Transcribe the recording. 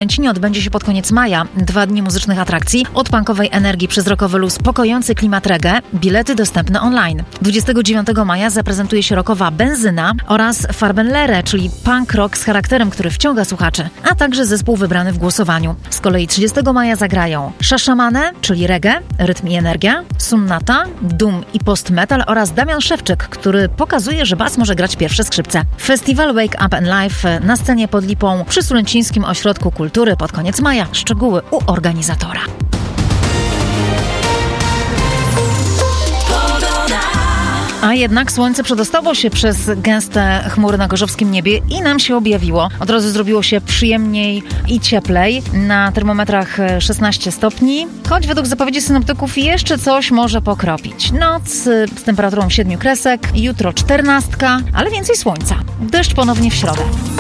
Oświęcimiu odbędzie się pod koniec maja 2 dni muzycznych atrakcji. Od punkowej energii przez rockowy luz pokojący klimat reggae. Bilety dostępne online. 29 maja zaprezentuje się rockowa Benzyna oraz Farbenlere, czyli punk rock z charakterem, który wciąga słuchaczy, a także zespół wybrany w głosowaniu. Z kolei 30 maja zagrają Shashamane, czyli reggae, rytm i energia, Sunnata, doom i post-metal oraz Damian Szewczyk, który pokazuje, że bas może grać pierwsze skrzypce. Festiwal Wake Up and Live na scenie pod Lipą przy Sulęcińskim Ośrodku Kultury pod koniec maja. Szczegóły u organizatora. A jednak słońce przedostało się przez gęste chmury na gorzowskim niebie i nam się objawiło. Od razu zrobiło się przyjemniej i cieplej. Na termometrach 16 stopni, choć według zapowiedzi synoptyków jeszcze coś może pokropić. Noc z temperaturą 7 kresek, jutro 14, ale więcej słońca. Deszcz ponownie w środę.